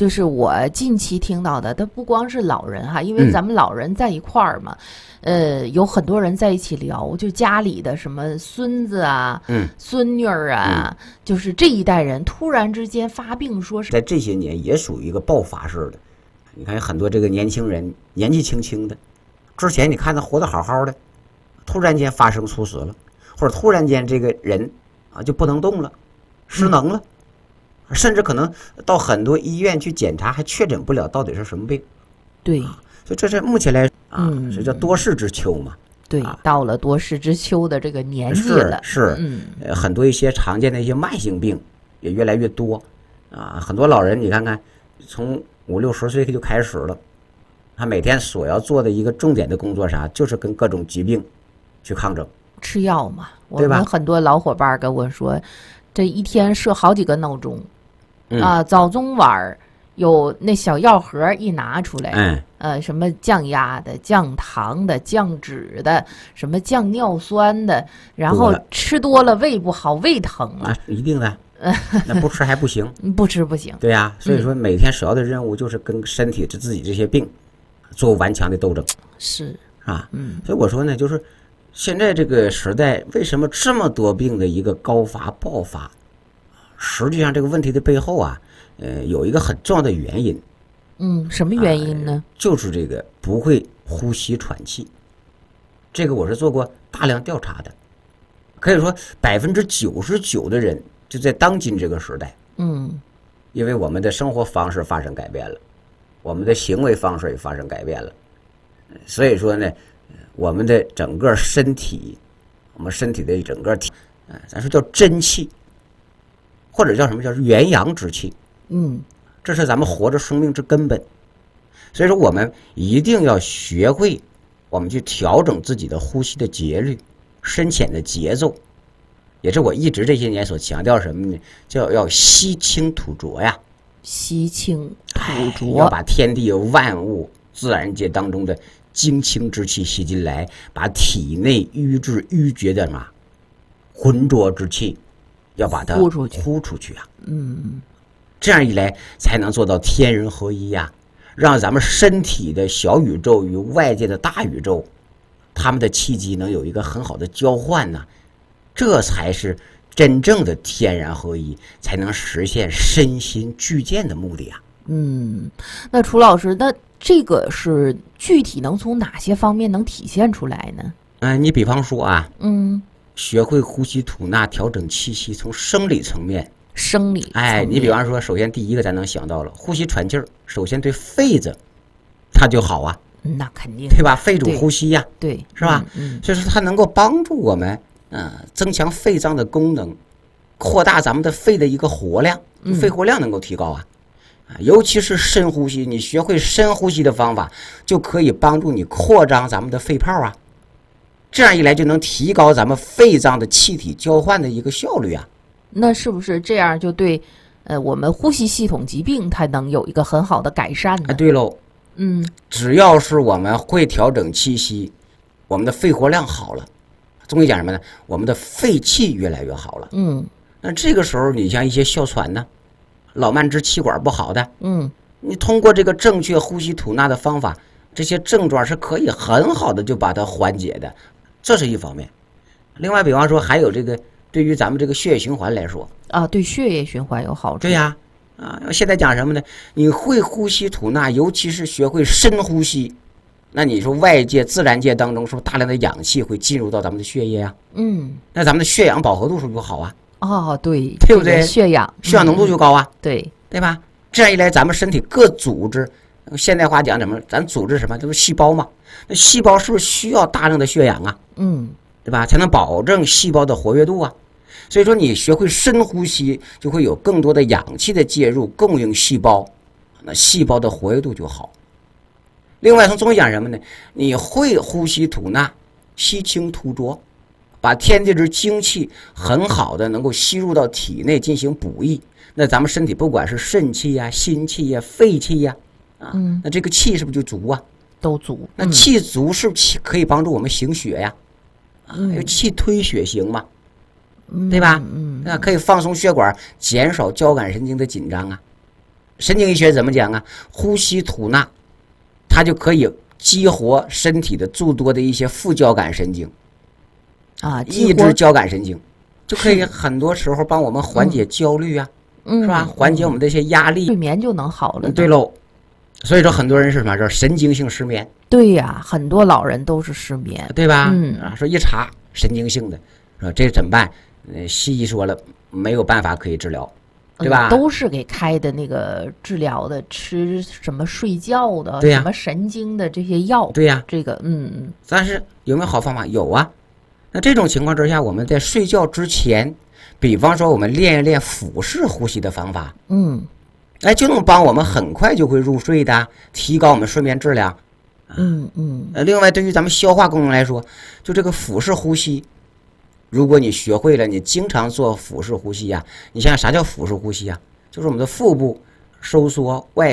就是我近期听到的，它不光是老人哈，因为咱们老人在一块儿嘛，有很多人在一起聊，就家里的什么孙子啊、孙女儿啊，就是这一代人突然之间发病，说是在这些年也属于一个爆发式的。你看很多这个年轻人年纪轻轻的，之前你看他活得好好的，突然间发生猝死了，或者突然间这个人啊就不能动了，失能了，甚至可能到很多医院去检查还确诊不了到底是什么病。 对， 所以这是目前来啊，这叫多事之秋嘛。 对，到了多事之秋的这个年纪了， 是，很多一些常见的一些慢性病也越来越多啊。很多老人你看看，从50-60岁就开始了，他每天所要做的一个重点的工作啥，就是跟各种疾病去抗争， 吃药嘛。我对吧？ 们很多老伙伴跟我说，这一天设好几个闹钟，啊，早中晚有那小药盒一拿出来，什么降压的、降糖的、降脂的，什么降尿酸的，然后吃多了胃不好，胃疼了， 啊，一定的。那不吃还不行， 不吃不行。 对呀，所以说每天首要的任务就是跟身体自己这些病做顽强的斗争。 是啊，所以我说呢，就是现在这个时代为什么这么多病的一个高发爆发？实际上这个问题的背后啊，有一个很重要的原因。 什么原因呢？ 就是这个不会呼吸喘气。这个我是做过大量调查的，可以说99%的人就在当今这个时代，因为我们的生活方式发生改变了，我们的行为方式也发生改变了，所以说呢，我们的整个身体，我们身体的整个体，咱说叫真气，或者叫什么叫元阳之气，这是咱们活着生命之根本。所以说我们一定要学会，我们去调整自己的呼吸的节律、深浅的节奏，也是我一直这些年所强调什么呢？要吸清吐浊呀， 吸清吐浊， 要把天地万物、自然界当中的精清之气吸进来，把体内瘀滞淤结的嘛浑浊之气，要把它呼出去啊。这样一来才能做到天人合一呀，让咱们身体的小宇宙与外界的大宇宙，他们的气机能有一个很好的交换呢，这才是真正的天然合一，才能实现身心俱健的目的啊。 那楚老师，那这个是具体能从哪些方面能体现出来呢？ 你比方说啊，学会呼吸吐纳，调整气息，从生理层面。你比方说，首先第一个咱能想到了，呼吸喘气儿，首先对肺子它就好啊， 那肯定对吧？肺主呼吸呀， 对， 是吧？所以说它能够帮助我们，增强肺脏的功能，扩大咱们的肺的一个活量，肺活量能够提高啊。尤其是深呼吸，你学会深呼吸的方法，就可以帮助你扩张咱们的肺泡啊。这样一来，就能提高咱们肺脏的气体交换的一个效率啊。 那是不是这样就对我们呼吸系统疾病它能有一个很好的改善呢？ 对喽，只要是我们会调整气息，我们的肺活量好了，中医讲什么呢？我们的肺气越来越好了。那这个时候你像一些哮喘呢，老慢支气管不好的，你通过这个正确呼吸吐纳的方法，这些症状是可以很好的就把它缓解的，这是一方面。另外比方说还有这个对于咱们这个血液循环来说啊，对血液循环有好处。 对呀，现在讲什么呢？你会呼吸吐纳，尤其是学会深呼吸，那你说外界自然界当中是不是大量的氧气会进入到咱们的血液啊？那咱们的血氧饱和度是不是就好啊？ 对， 对不对？ 血氧浓度就高啊， 对吧？这样一来，咱们身体各组织，现代话讲什么？咱组织什么？就是细胞嘛。那细胞是不是需要大量的血氧啊？对吧？才能保证细胞的活跃度啊。所以说你学会深呼吸，就会有更多的氧气的介入供应细胞，那细胞的活跃度就好。另外从中医讲什么呢？你会呼吸吐纳，吸清吐浊，把天地之精气很好的能够吸入到体内进行补益，那咱们身体不管是肾气呀、心气呀、肺气呀，那这个气是不是就足啊？ 都足。 那气足是不是可以帮助我们行血呀？气推血行嘛，对吧？那可以放松血管，减少交感神经的紧张啊。 神经医学怎么讲啊？呼吸吐纳，它就可以激活身体的诸多的一些副交感神经啊， 抑制交感神经，就可以很多时候帮我们缓解焦虑啊，是吧？缓解我们的一些压力， 睡眠就能好了。 对喽，所以说很多人是什么？这神经性失眠。 对呀，很多老人都是失眠， 对吧？说一查神经性的，说这怎么办？西医说了没有办法可以治疗。对吧？ 都是给开的那个治疗的，吃什么睡觉的， 对呀， 什么神经的这些药。 对呀， 这个但是有没有好方法？有啊。那这种情况之下，我们在睡觉之前，比方说我们练一练腹式呼吸的方法，就能帮我们很快就会入睡的，提高我们睡眠质量。另外，对于咱们消化功能来说，就这个腹式呼吸。如果你学会了，你经常做腹式呼吸呀，你想想啥叫腹式呼吸呀？就是我们的腹部收缩外